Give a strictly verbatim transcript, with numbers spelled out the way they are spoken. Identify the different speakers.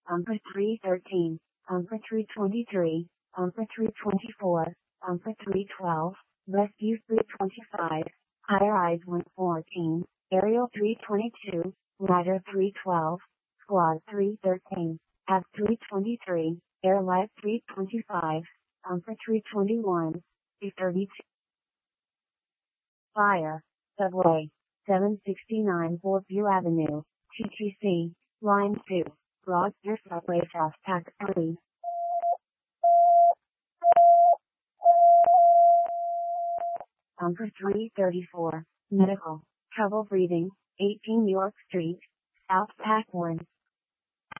Speaker 1: Umpa three thirteen, Umpa three twenty-three, Umpa three twenty-four, Umpa three twelve, Rescue three twenty-five, Higher Eyes one fourteen, Aerial three twenty-two, Rider three twelve, Squad three thirteen, Av three twenty-three, Air Light three twenty-five, Umpa three twenty-one, C thirty-two. Fire, Subway, seven sixty-nine Fordview Avenue, T T C, Line two, Broadster Subway Fast Pack three. Umpa three thirty-four, Medical, Trouble Breathing, eighteen York Street, South Pack one.